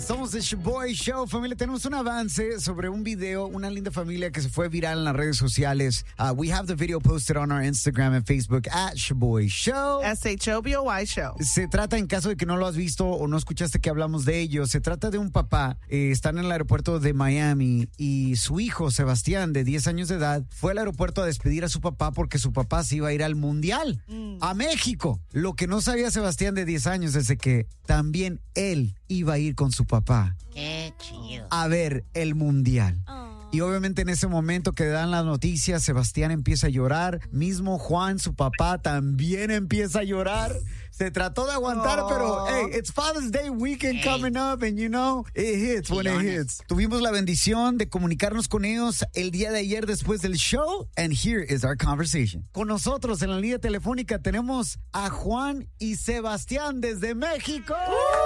Somos The Shoboy Show, familia. Tenemos un avance sobre un video, una linda familia que se fue viral en las redes sociales. We have the video posted on our Instagram and Facebook at Shoboy Show. SHOBOY Show. Se trata, en caso de que no lo has visto o no escuchaste que hablamos de ello, se trata de un papá. Están en el aeropuerto de Miami y su hijo, Sebastián, de 10 años de edad, fue al aeropuerto a despedir a su papá porque su papá se iba a ir al Mundial, a México. Lo que no sabía Sebastián, de 10 años, es de que también él iba a ir con su papá. Qué chido. A ver el Mundial. Y obviamente en ese momento que dan las noticias, Sebastián empieza a llorar. Mismo Juan, su papá, también empieza a llorar. Se trató de aguantar, pero hey, it's Father's Day weekend coming up, and you know, it hits when it hits. Tuvimos la bendición de comunicarnos con ellos el día de ayer después del show, and here is our conversation. Con nosotros en la línea telefónica tenemos a Juan y Sebastián desde México.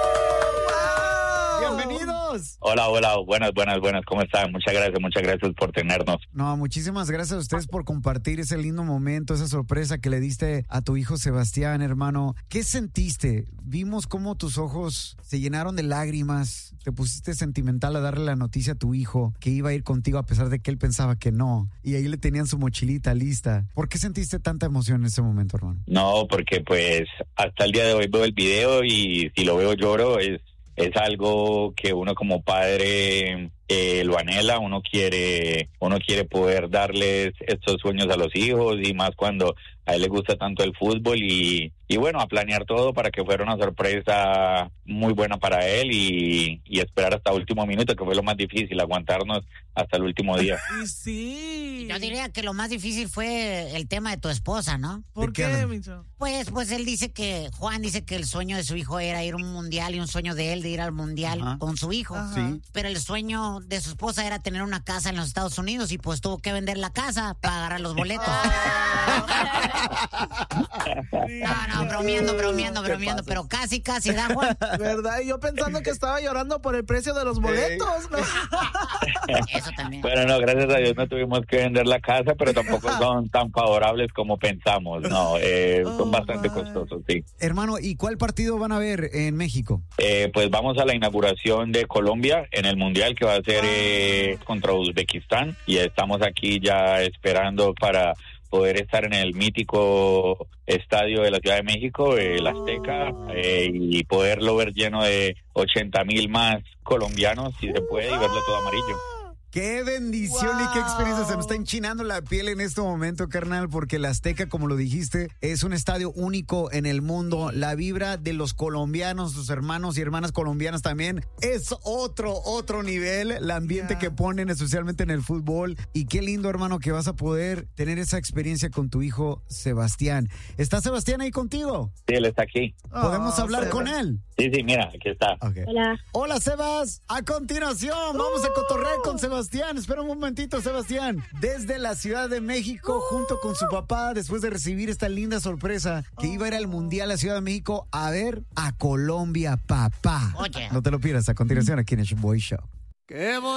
¡Bienvenidos! Hola, buenas, ¿cómo están? Muchas gracias por tenernos. No, muchísimas gracias a ustedes por compartir ese lindo momento, esa sorpresa que le diste a tu hijo Sebastián, hermano. ¿Qué sentiste? Vimos cómo tus ojos se llenaron de lágrimas, te pusiste sentimental a darle la noticia a tu hijo que iba a ir contigo a pesar de que él pensaba que no, y ahí le tenían su mochilita lista. ¿Por qué sentiste tanta emoción en ese momento, hermano? No, porque pues hasta el día de hoy veo el video y si lo veo lloro. Es algo que uno como padre lo anhela, uno quiere poder darles estos sueños a los hijos, y más cuando a él le gusta tanto el fútbol, y bueno, a planear todo para que fuera una sorpresa muy buena para él y esperar hasta el último minuto, que fue lo más difícil, aguantarnos hasta el último día. Sí. Yo diría que lo más difícil fue el tema de tu esposa, ¿no? ¿Por qué, Micho? Pues él dice Juan dice que el sueño de su hijo era ir a un mundial, y un sueño de él de ir al mundial con su hijo. Sí. Pero el sueño de su esposa era tener una casa en los Estados Unidos, y pues tuvo que vender la casa para agarrar los boletos. No, bromeando, pero casi, ¿da, Juan? ¿Verdad? Y yo pensando que estaba llorando por el precio de los boletos, ¿no? Eso también. Bueno, no, gracias a Dios no tuvimos que vender la casa, pero tampoco son tan favorables como pensamos, no, son bastante costosos, sí. Hermano, ¿y cuál partido van a ver en México? Pues vamos a la inauguración de Colombia en el Mundial, que va a ser contra Uzbekistán, y estamos aquí ya esperando para poder estar en el mítico estadio de la Ciudad de México, el Azteca, y poderlo ver lleno de 80,000 más colombianos, si se puede, y verlo todo amarillo. ¡Qué bendición y qué experiencia! Se me está enchinando la piel en este momento, carnal, porque el Azteca, como lo dijiste, es un estadio único en el mundo. La vibra de los colombianos, sus hermanos y hermanas colombianas también, es otro nivel. El ambiente que ponen, especialmente en el fútbol. Y qué lindo, hermano, que vas a poder tener esa experiencia con tu hijo Sebastián. ¿Está Sebastián ahí contigo? Sí, él está aquí. ¿Podemos hablar con él? Sí, mira, aquí está. Okay. Hola, Sebas. A continuación, vamos a cotorrear con Sebastián. Espera un momentito, Sebastián. Desde la Ciudad de México, junto con su papá, después de recibir esta linda sorpresa que iba a ir al Mundial a Ciudad de México a ver a Colombia, papá. Oye. No te lo pierdas, a continuación aquí en el Shoboy Show. ¡Qué